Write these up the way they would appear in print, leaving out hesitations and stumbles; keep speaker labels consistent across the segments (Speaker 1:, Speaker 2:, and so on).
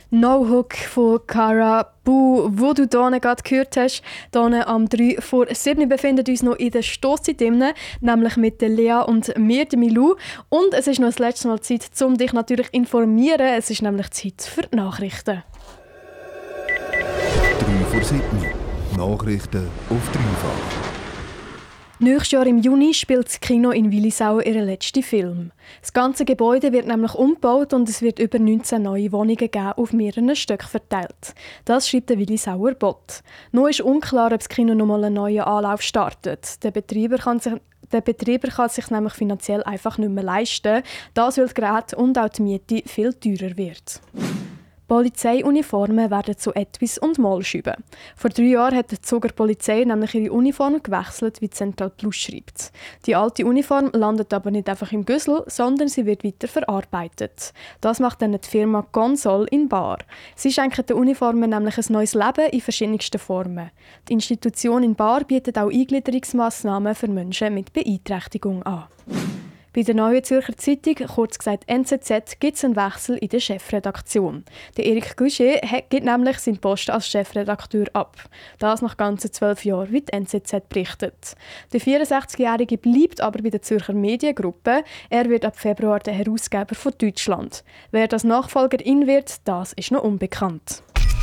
Speaker 1: No Hook von Cara Bu, wo du hier gerade gehört hast. Hier am 3 vor 7 befinden wir uns noch in der Stosszeit, nämlich mit der Lea und mir, der Milou. Und es ist noch das letzte Mal Zeit, um dich natürlich zu informieren. Es ist nämlich Zeit für die Nachrichten.
Speaker 2: 3 vor 7. Nachrichten auf dreifach.
Speaker 1: Nächstes Jahr im Juni spielt das Kino in Willisau ihren letzten Film. Das ganze Gebäude wird nämlich umgebaut und es wird über 19 neue Wohnungen geben, auf mehreren Stöcken verteilt. Das schreibt der Willisauer Bot. Noch ist unklar, ob das Kino nochmal einen neuen Anlauf startet. Der Betreiber kann sich nämlich finanziell einfach nicht mehr leisten, das weil das Gerät und auch die Miete viel teurer wird. Polizeiuniformen werden zu Etwas und Maulschüben. Vor 3 Jahren hat die Zuger Polizei nämlich ihre Uniform gewechselt, wie Central Plus schreibt. Die alte Uniform landet aber nicht einfach im Güssel, sondern sie wird weiter verarbeitet. Das macht dann die Firma Consol in Baar. Sie schenken den Uniformen nämlich ein neues Leben in verschiedensten Formen. Die Institution in Baar bietet auch Eingliederungsmassnahmen für Menschen mit Beeinträchtigung an. Bei der Neuen Zürcher Zeitung, kurz gesagt NZZ, gibt es einen Wechsel in der Chefredaktion. Der Eric Guichet gibt nämlich seinen Posten als Chefredakteur ab. Das nach ganzen 12 Jahren, wie die NZZ berichtet. Der 64-Jährige bleibt aber bei der Zürcher Mediengruppe. Er wird ab Februar der Herausgeber von Deutschland. Wer das Nachfolgerin wird, das ist noch unbekannt.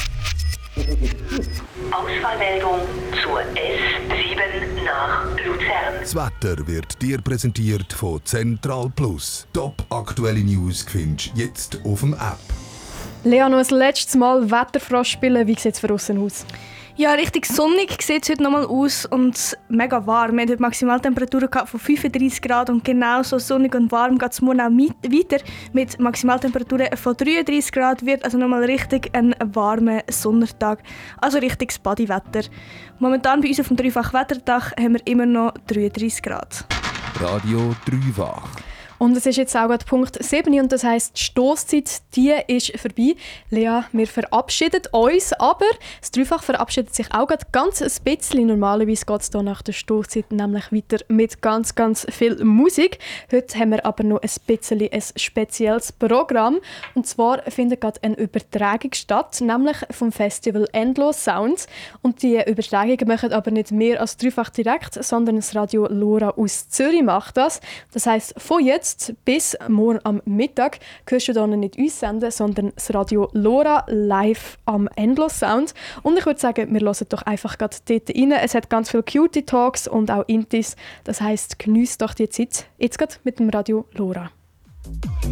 Speaker 3: Ausfallmeldung zur S7 nach Luzern.
Speaker 2: Das Wetter wird dir präsentiert von Central Plus. Top aktuelle News findest du jetzt auf dem App.
Speaker 1: Lea, noch ein letztes Mal Wetterfrosch spielen. Wie sieht es für aussen aus?
Speaker 4: Ja, richtig sonnig sieht es heute nochmal aus und mega warm. Wir hatten heute Maximaltemperaturen von 35 Grad und genauso sonnig und warm geht es morgen auch weiter. Mit Maximaltemperaturen von 33 Grad wird also nochmal richtig ein warmer Sommertag. Also richtiges Bodywetter. Momentan bei uns auf dem Dreifach-Wetterdach haben wir immer noch 33 Grad.
Speaker 2: Radio Dreifach.
Speaker 1: Und es ist jetzt auch gerade Punkt 7 und das heisst, die Stosszeit, die ist vorbei. Lea, wir verabschieden uns, aber das Dreifach verabschiedet sich auch gerade ganz ein bisschen. Normalerweise geht es hier nach der Stosszeit nämlich weiter mit ganz, ganz viel Musik. Heute haben wir aber noch ein bisschen ein spezielles Programm. Und zwar findet gerade eine Übertragung statt, nämlich vom Festival Endlos Sounds. Und die Übertragungen machen aber nicht mehr als Dreifach direkt, sondern das Radio Lora aus Zürich macht das. Das heisst, von jetzt bis morgen am Mittag hörst du hier nicht uns senden, sondern das Radio Lora live am Endlos Sound. Und ich würde sagen, wir hören doch einfach gerade dort rein. Es hat ganz viele Cutie-Talks und auch Intis. Das heisst, geniesst doch die Zeit jetzt gerade mit dem Radio Lora.